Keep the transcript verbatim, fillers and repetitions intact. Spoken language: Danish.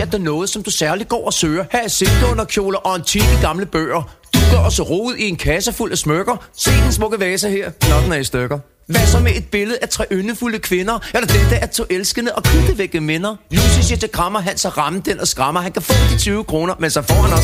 der noget, som du særligt går og søger? Her er silkeunderkjoler og antikke gamle bøger. Du går også rodet i en kasse fuld af smykker. Se den smukke vase her, når den er i stykker. Hvad så med et billede af tre yndefulde kvinder? Eller dette er to elskende og kridtevække minder? Lucy siger til Krammer, han så ramme den og skrammer. Han kan få de tyve kroner, men så får han også